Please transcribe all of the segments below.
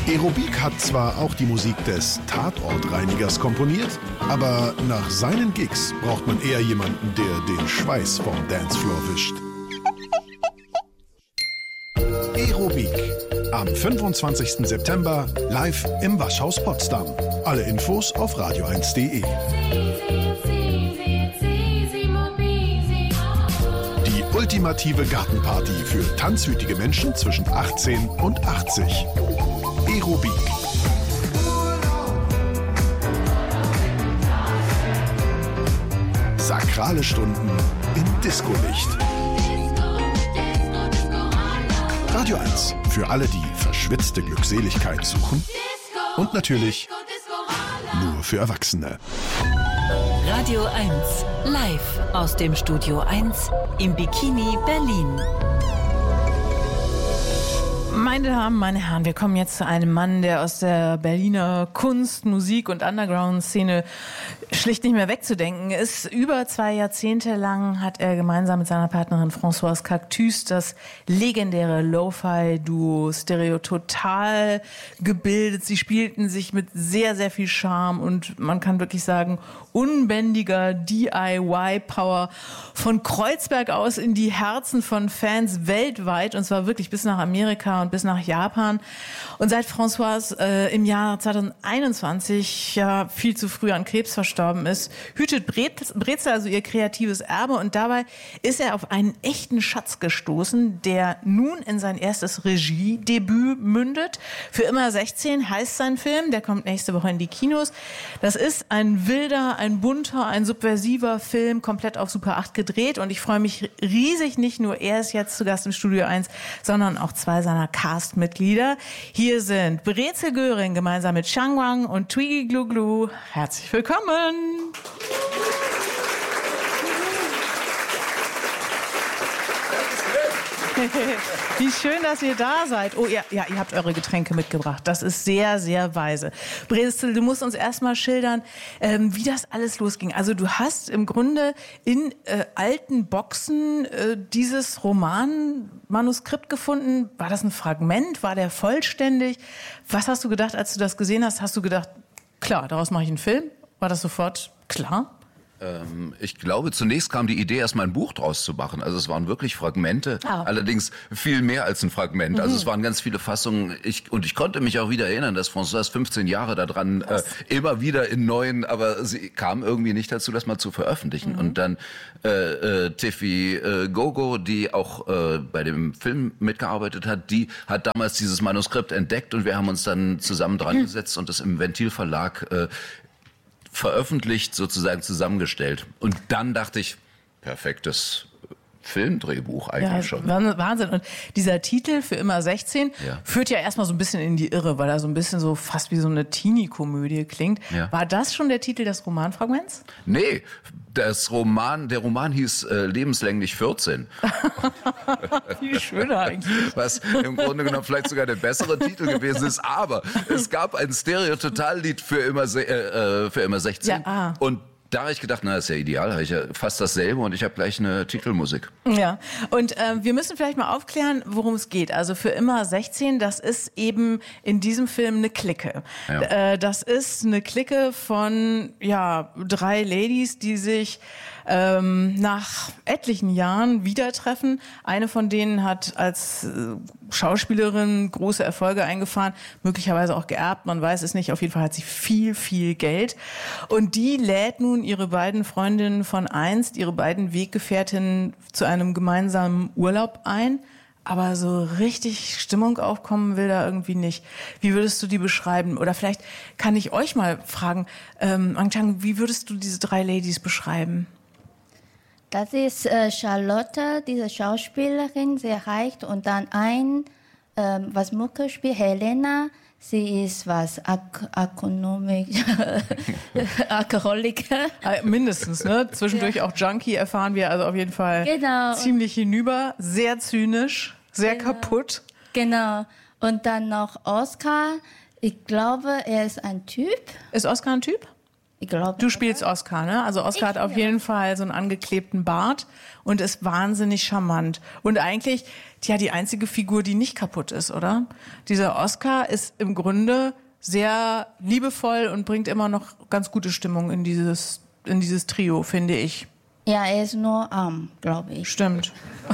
Aerobik hat zwar auch die Musik des Tatortreinigers komponiert, aber nach seinen Gigs braucht man eher jemanden, der den Schweiß vom Dancefloor wischt. Aerobik. Am 25. September live im Waschhaus Potsdam. Alle Infos auf radio1.de. Die ultimative Gartenparty für tanzwütige Menschen zwischen 18 und 80. Aerobik. Sakrale Stunden im Disco-Licht. Radio 1 für alle, die verschwitzte Glückseligkeit suchen. Und natürlich nur für Erwachsene. Radio 1 live aus dem Studio 1 im Bikini Berlin. Meine Damen, meine Herren, wir kommen jetzt zu einem Mann, der aus der Berliner Kunst-, Musik- und Underground-Szene schlicht nicht mehr wegzudenken ist. Über 2 Jahrzehnte lang hat er gemeinsam mit seiner Partnerin Françoise Cactus das legendäre Lo-Fi-Duo Stereo Total gebildet. Sie spielten sich mit sehr, sehr viel Charme und man kann wirklich sagen, unbändiger DIY-Power von Kreuzberg aus in die Herzen von Fans weltweit, und zwar wirklich bis nach Amerika und bis nach Japan. Und seit Françoise im Jahr 2021 ja viel zu früh an Krebs verstorben ist, hütet Brezel also ihr kreatives Erbe, und dabei ist er auf einen echten Schatz gestoßen, der nun in sein erstes Regiedebüt mündet. Für immer 16 heißt sein Film, der kommt nächste Woche in die Kinos. Das ist ein wilder, ein bunter, ein subversiver Film, komplett auf Super 8 gedreht, und ich freue mich riesig, nicht nur er ist jetzt zu Gast im Studio 1, sondern auch 2 seiner Cast-Mitglieder. Hier sind Brezel Göring gemeinsam mit Shang Wang und Twiggy Glu Glu. Herzlich willkommen! Wie schön, dass ihr da seid. Oh ja, ihr habt eure Getränke mitgebracht. Das ist sehr, sehr weise. Brezel, du musst uns erstmal schildern, wie das alles losging. Also du hast im Grunde in alten Boxen dieses Romanmanuskript gefunden. War das ein Fragment? War der vollständig? Was hast du gedacht, als du das gesehen hast? Hast du gedacht, klar, daraus mache ich einen Film? War das sofort klar? Ich glaube, zunächst kam die Idee, erstmal ein Buch draus zu machen. Also es waren wirklich Fragmente, allerdings viel mehr als ein Fragment. Also es waren ganz viele Fassungen. Ich konnte mich auch wieder erinnern, dass Françoise 15 Jahre daran immer wieder in neuen, aber sie kam irgendwie nicht dazu, das mal zu veröffentlichen. Und dann Tiffy Gogo, die auch bei dem Film mitgearbeitet hat, die hat damals dieses Manuskript entdeckt, und wir haben uns dann zusammen dran gesetzt und das im Ventil Verlag veröffentlicht, sozusagen zusammengestellt. Und dann dachte ich, perfektes Filmdrehbuch eigentlich schon. Wahnsinn. Und dieser Titel für immer 16 führt ja erstmal so ein bisschen in die Irre, weil er so ein bisschen so fast wie so eine Teenie-Komödie klingt. Ja. War das schon der Titel des Romanfragments? Nee, der Roman hieß Lebenslänglich 14. Viel schöner eigentlich. Was im Grunde genommen vielleicht sogar der bessere Titel gewesen ist. Aber es gab ein Stereo-Total-Lied für immer 16. Ja, und da habe ich gedacht, na, das ist ja ideal, habe ich ja fast dasselbe, und ich habe gleich eine Titelmusik. Ja, und wir müssen vielleicht mal aufklären, worum es geht. Also für immer 16, das ist eben in diesem Film eine Clique. Ja. Das ist eine Clique von 3 Ladies, die sich nach etlichen Jahren wieder treffen. Eine von denen hat als Schauspielerin große Erfolge eingefahren, möglicherweise auch geerbt, man weiß es nicht. Auf jeden Fall hat sie viel, viel Geld. Und die lädt nun ihre beiden Freundinnen von einst, ihre beiden Weggefährtinnen, zu einem gemeinsamen Urlaub ein. Aber so richtig Stimmung aufkommen will da irgendwie nicht. Wie würdest du die beschreiben? Oder vielleicht kann ich euch mal fragen, Angchang, wie würdest du diese 3 Ladies beschreiben? Das ist Charlotte, diese Schauspielerin, sehr reich. Und dann was Mucke spielt, Helena. Sie ist Alkoholiker. Mindestens, ne? Zwischendurch auch Junkie erfahren wir, also auf jeden Fall ziemlich hinüber. Sehr zynisch, sehr kaputt. Genau. Und dann noch Oscar. Ich glaube, er ist ein Typ. Ist Oscar ein Typ? Ich glaube. Du spielst Oscar, ne? Also Oscar hat auf jeden Fall so einen angeklebten Bart und ist wahnsinnig charmant. Und eigentlich, die einzige Figur, die nicht kaputt ist, oder? Dieser Oscar ist im Grunde sehr liebevoll und bringt immer noch ganz gute Stimmung in dieses Trio, finde ich. Ja, er ist nur arm, glaube ich. Stimmt.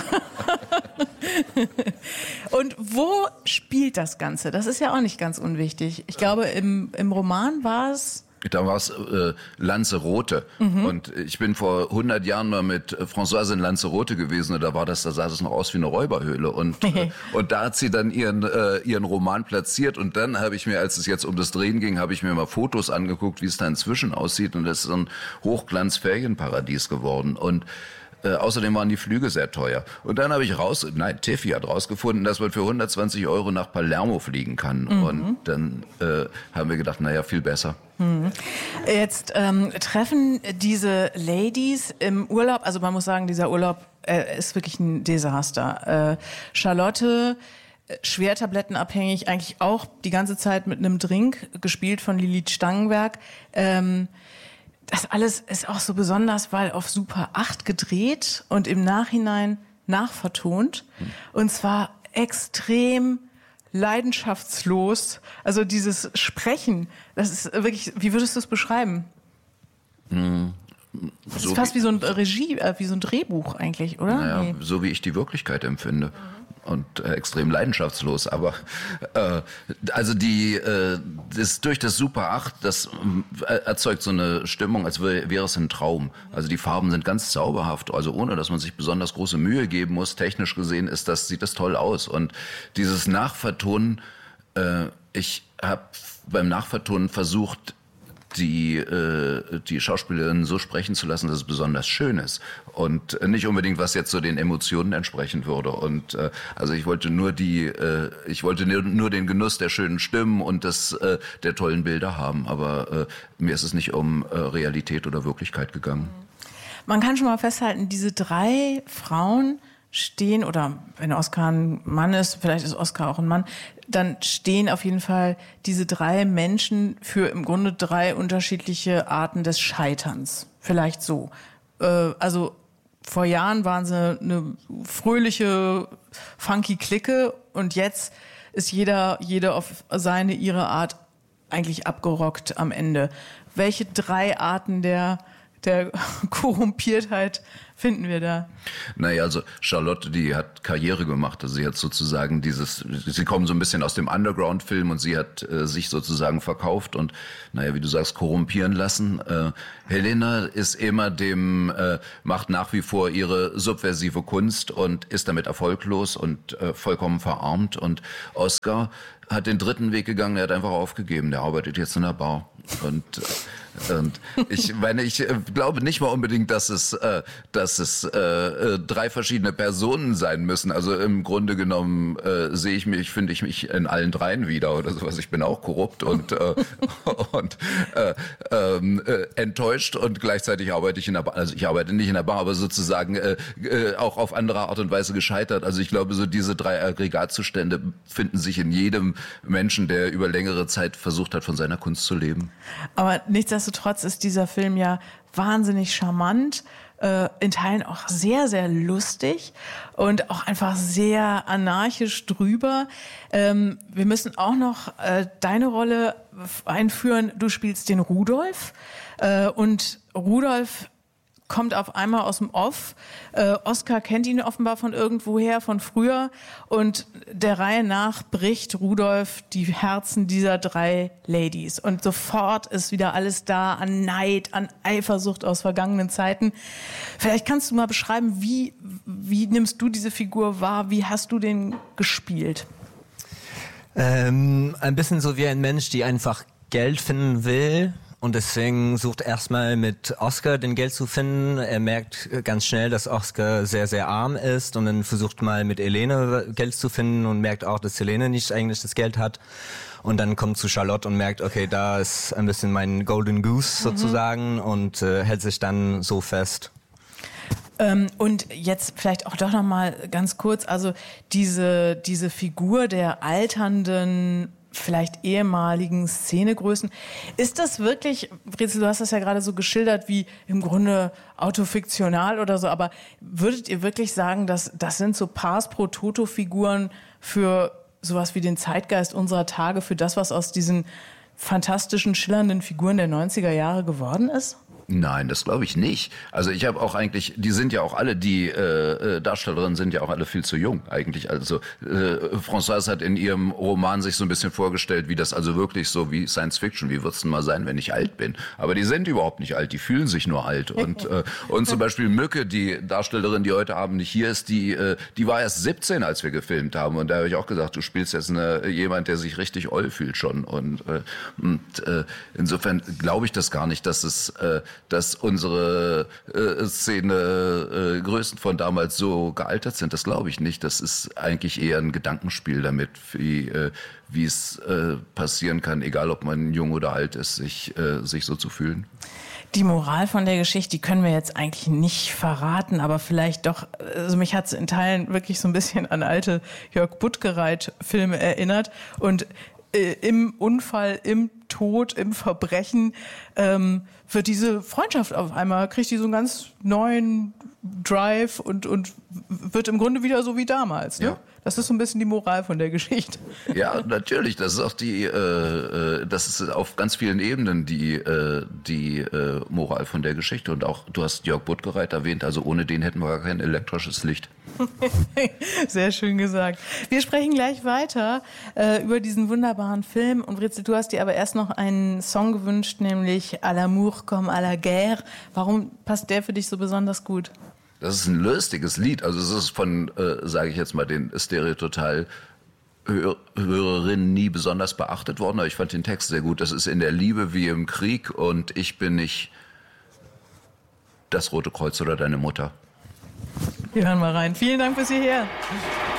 Und wo spielt das Ganze? Das ist ja auch nicht ganz unwichtig. Ich glaube, im Roman war es... Da war es Lanzarote. Und ich bin vor 100 Jahren mal mit Françoise in Lanzarote gewesen und da sah das noch aus wie eine Räuberhöhle. Und da hat sie dann ihren Roman platziert und dann habe ich mir, als es jetzt um das Drehen ging, habe ich mir mal Fotos angeguckt, wie es da inzwischen aussieht und das ist so ein Hochglanz-Ferienparadies geworden. Und außerdem waren die Flüge sehr teuer. Und dann habe ich Tiffy hat rausgefunden, dass man für 120 € nach Palermo fliegen kann. Und dann haben wir gedacht, naja, viel besser. Jetzt treffen diese Ladies im Urlaub, also man muss sagen, dieser Urlaub ist wirklich ein Desaster. Charlotte, schwer tablettenabhängig, eigentlich auch die ganze Zeit mit einem Drink, gespielt von Lilith Stangenberg. Das alles ist auch so besonders, weil auf Super 8 gedreht und im Nachhinein nachvertont. Und zwar extrem leidenschaftslos. Also dieses Sprechen, das ist wirklich, wie würdest du es beschreiben? Das ist fast wie so ein wie so ein Drehbuch eigentlich, oder? Naja, nee. So wie ich die Wirklichkeit empfinde. Und extrem leidenschaftslos, aber also das durch das Super 8, das erzeugt so eine Stimmung, als wäre es ein Traum. Also die Farben sind ganz zauberhaft, also ohne, dass man sich besonders große Mühe geben muss. Technisch gesehen sieht das toll aus. Und dieses Nachvertonen, ich habe beim Nachvertonen versucht, die Schauspielerin so sprechen zu lassen, dass es besonders schön ist und nicht unbedingt, was jetzt so den Emotionen entsprechen würde. Und also ich wollte nur den Genuss der schönen Stimmen und der tollen Bilder haben, aber mir ist es nicht um Realität oder Wirklichkeit gegangen. Man kann schon mal festhalten, diese 3 Frauen stehen, oder wenn Oscar ein Mann ist, vielleicht ist Oscar auch ein Mann, dann stehen auf jeden Fall diese 3 Menschen für im Grunde 3 unterschiedliche Arten des Scheiterns. Vielleicht so. Also vor Jahren waren sie eine fröhliche, funky Clique und jetzt ist jede auf ihre Art eigentlich abgerockt am Ende. Welche 3 Arten der Korrumpiertheit finden wir da? Naja, also Charlotte, die hat Karriere gemacht. Also sie hat sozusagen sie kommen so ein bisschen aus dem Underground-Film und sie hat sich sozusagen verkauft und, naja, wie du sagst, korrumpieren lassen. Helena ist immer macht nach wie vor ihre subversive Kunst und ist damit erfolglos und vollkommen verarmt. Und Oscar hat den 3. Weg gegangen, er hat einfach aufgegeben. Der arbeitet jetzt in der Bar. Und ich meine, ich glaube nicht mal unbedingt, dass es 3 verschiedene Personen sein müssen. Also im Grunde genommen finde ich mich in allen 3 wieder oder sowas. Ich bin auch korrupt und enttäuscht und gleichzeitig arbeite ich in der Bar. Also ich arbeite nicht in der Bar, aber sozusagen auch auf andere Art und Weise gescheitert. Also ich glaube, so diese 3 Aggregatzustände finden sich in jedem Menschen, der über längere Zeit versucht hat, von seiner Kunst zu leben. Aber nichtsdestotrotz ist dieser Film ja wahnsinnig charmant, in Teilen auch sehr, sehr lustig und auch einfach sehr anarchisch drüber. Wir müssen auch noch deine Rolle einführen. Du spielst den Rudolf und Rudolf kommt auf einmal aus dem Off. Oscar kennt ihn offenbar von irgendwoher, von früher. Und der Reihe nach bricht Rudolf die Herzen dieser 3 Ladies. Und sofort ist wieder alles da an Neid, an Eifersucht aus vergangenen Zeiten. Vielleicht kannst du mal beschreiben, wie nimmst du diese Figur wahr? Wie hast du den gespielt? Ein bisschen so wie ein Mensch, die einfach Geld finden will. Und deswegen sucht erstmal mit Oscar den Geld zu finden. Er merkt ganz schnell, dass Oscar sehr, sehr arm ist und dann versucht mal mit Helene Geld zu finden und merkt auch, dass Helene nicht eigentlich das Geld hat. Und dann kommt zu Charlotte und merkt, okay, da ist ein bisschen mein Golden Goose sozusagen und hält sich dann so fest. Und jetzt vielleicht auch doch noch mal ganz kurz, also diese Figur der alternden vielleicht ehemaligen Szenegrößen. Ist das wirklich, Brezel, du hast das ja gerade so geschildert, wie im Grunde autofiktional oder so, aber würdet ihr wirklich sagen, dass das sind so Pars pro Toto-Figuren für sowas wie den Zeitgeist unserer Tage, für das, was aus diesen fantastischen, schillernden Figuren der 90er Jahre geworden ist? Nein, das glaube ich nicht. Also ich habe auch eigentlich, die sind ja auch alle, die Darstellerinnen sind ja auch alle viel zu jung eigentlich. Also Françoise hat in ihrem Roman sich so ein bisschen vorgestellt, wie das also wirklich so wie Science Fiction, wie wird's denn mal sein, wenn ich alt bin? Aber die sind überhaupt nicht alt, die fühlen sich nur alt. Und zum Beispiel Mücke, die Darstellerin, die heute Abend nicht hier ist, die war erst 17, als wir gefilmt haben. Und da habe ich auch gesagt, du spielst jetzt jemand, der sich richtig oll fühlt schon. Und insofern glaube ich das gar nicht, dass unsere Szene Größen von damals so gealtert sind. Das glaube ich nicht. Das ist eigentlich eher ein Gedankenspiel damit, wie es passieren kann, egal ob man jung oder alt ist, sich so zu fühlen. Die Moral von der Geschichte, die können wir jetzt eigentlich nicht verraten, aber vielleicht doch, also mich hat es in Teilen wirklich so ein bisschen an alte Jörg Buttgereit-Filme erinnert. Und im Unfall, im Tod, im Verbrechen wird diese Freundschaft auf einmal, kriegt die so einen ganz neuen Drive und wird im Grunde wieder so wie damals. Ne? Ja. Das ist so ein bisschen die Moral von der Geschichte. Ja, natürlich. Das ist auch das ist auf ganz vielen Ebenen die Moral von der Geschichte. Und auch, du hast Jörg Buttgereit erwähnt, also ohne den hätten wir gar kein elektrisches Licht. Sehr schön gesagt. Wir sprechen gleich weiter über diesen wunderbaren Film. Und Brezel, du hast dir aber erst noch einen Song gewünscht, nämlich À l'amour comme à la guerre. Warum passt der für dich so besonders gut? Das ist ein lustiges Lied. Also es ist von, sage ich jetzt mal, den Stereototal Hörerinnen nie besonders beachtet worden. Aber ich fand den Text sehr gut. Das ist in der Liebe wie im Krieg und ich bin nicht das Rote Kreuz oder deine Mutter. Wir hören mal rein. Vielen Dank bis hierher.